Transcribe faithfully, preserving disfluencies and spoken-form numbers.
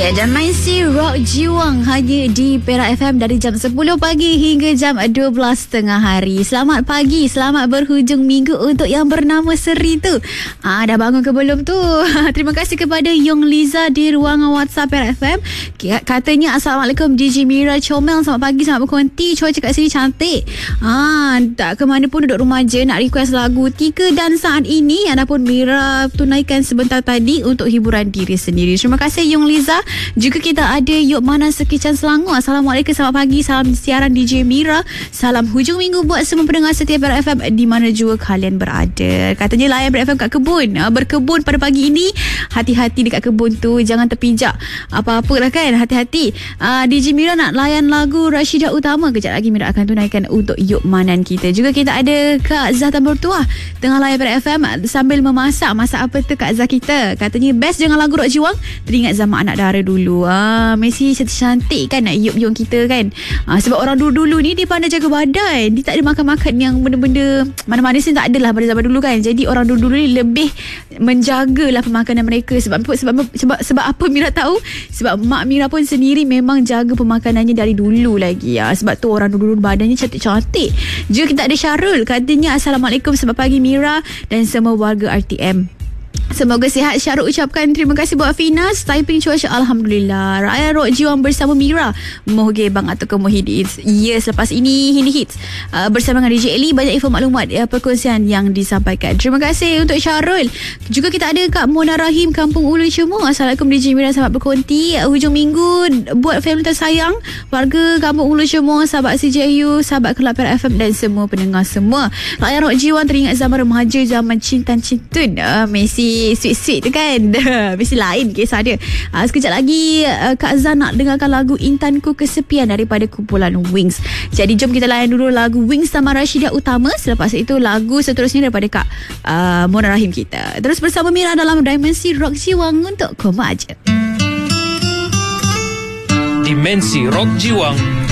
Ya, Dimensi Rock Jiwang hanya di Perak F M dari jam sepuluh pagi hingga jam dua belas tengah hari. Selamat pagi, selamat berhujung minggu untuk yang bernama Seri tu. Ah, dah bangun ke belum tu? Terima kasih kepada Yong Liza di ruangan WhatsApp Perak F M. Katanya, Assalamualaikum D J Mira Comel. Selamat pagi, selamat berkonti. Cuaca kat sini cantik. Ah, tak ke mana pun duduk rumah je nak request lagu Tika dan saat ini yang dah pun Mira tunaikan sebentar tadi untuk hiburan diri sendiri. Terima kasih Yong Liza. Juga kita ada Yuk Manan Sekican Selangor. Assalamualaikum, selamat pagi. Salam siaran D J Mira. Salam hujung minggu buat semua pendengar setia Perak F M di mana juga kalian berada. Katanya layan Perak F M kat kebun, berkebun pada pagi ini. Hati-hati dekat kebun tu, jangan terpijak apa-apa lah kan. Hati-hati. uh, D J Mira nak layan lagu Rashidah Utama. Kejap lagi Mira akan tunaikan untuk Yuk Manan kita. Juga kita ada Kak Zah Tambor Tua tengah layan Perak F M sambil memasak. Masak apa tu Kak Zah kita? Katanya best jangan lagu Rock Jiwang, teringat zaman anak dara dulu. Ah, Messi cantik kan nak Yuk-Yung kita kan. Ah, sebab orang dulu-dulu ni dia pandai jaga badan. Dia tak ada makan-makan yang benda-benda mana-manis ni, tak adalah pada zaman dulu kan. Jadi orang dulu-dulu ni lebih menjagalah pemakanan mereka. Sebab sebab sebab sebab apa Mira tahu? Sebab mak Mira pun sendiri memang jaga pemakanannya dari dulu lagi. Ah, sebab tu orang dulu-dulu badannya cantik-cantik. Juga kita ada Syarul. Katanya Assalamualaikum, selamat pagi Mira dan semua warga R T M. Semoga sihat. Syarul ucapkan terima kasih buat Finas. Typing cuaca Alhamdulillah. Raya Rock Jiwang bersama Mira Mohge Bang atau Kemohid Hits. Yes, lepas ini Hindi Hits uh, bersama dengan D J Eli. Banyak info maklumat uh, perkongsian yang disampaikan. Terima kasih untuk Syarul. Juga kita ada Kak Mona Rahim, Kampung Ulu Cemur. Assalamualaikum D J Mira, selamat berkonti. uh, Hujung minggu buat family tersayang, warga Kampung Ulu Cemur, sahabat C J U, sahabat Kelab Perak F M dan semua pendengar semua. Raya Rock Jiwang teringat zaman remaja, zaman cintan-cintun. uh, Messi sweet-sweet tu kan. Mesti lain kisah dia. uh, Sekejap lagi uh, Kak Zan nak dengarkan lagu Intanku Kesepian daripada kumpulan Wings. Jadi jom kita layan dulu lagu Wings sama Rashidah Utama. Selepas itu lagu seterusnya daripada Kak uh, Mona Rahim kita. Terus bersama Mira dalam Dimensi Rock Jiwang untuk Koma Aja. Dimensi Rock Jiwang